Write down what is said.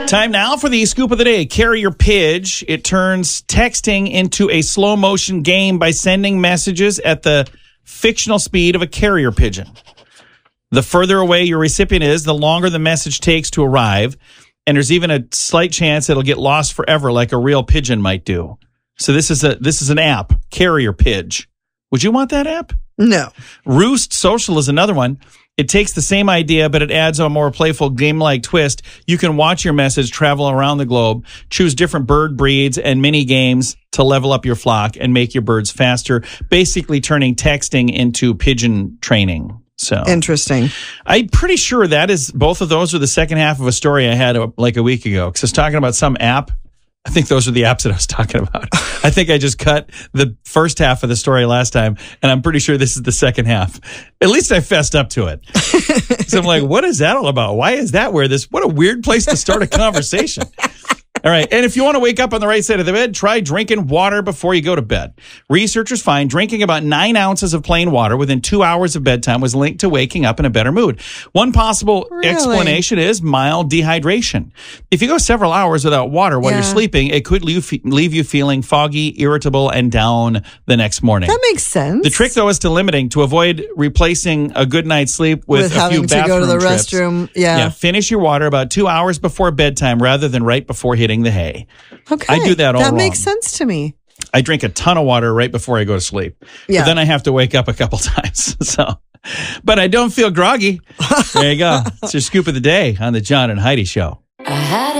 Time now for the scoop of the day. Carrier Pidge. It turns texting into a slow motion game by sending messages at the fictional speed of a carrier pigeon. The further away your recipient is, the longer the message takes to arrive. And there's even a slight chance it'll get lost forever like a real pigeon might do. So this is an app, Carrier Pidge. Would you want that app? No. Roost Social is another one. It takes the same idea, but it adds a more playful game-like twist. You can watch your message travel around the globe, choose different bird breeds and mini games to level up your flock and make your birds faster, basically turning texting into pigeon training. So interesting. I'm pretty sure both of those are the second half of a story I had like a week ago, because I was talking about some app. I think those are the apps that I was talking about. I think I just cut the first half of the story last time, and I'm pretty sure this is the second half. At least I fessed up to it. So I'm like, what is that all about? Why is that what a weird place to start a conversation. All right. And if you want to wake up on the right side of the bed, try drinking water before you go to bed. Researchers find drinking about 9 ounces of plain water within 2 hours of bedtime was linked to waking up in a better mood. One possible explanation is mild dehydration. If you go several hours without water while you're sleeping, it could leave you feeling foggy, irritable, and down the next morning. That makes sense. The trick, though, is to avoid replacing a good night's sleep with a few bathroom trips. Having to go to the restroom. Yeah. Finish your water about 2 hours before bedtime rather than right before hitting the hay. Okay. I do that all wrong. That makes sense to me. I drink a ton of water right before I go to sleep. Yeah. But then I have to wake up a couple times. But I don't feel groggy. There you go. It's your scoop of the day on the John and Heidi Show.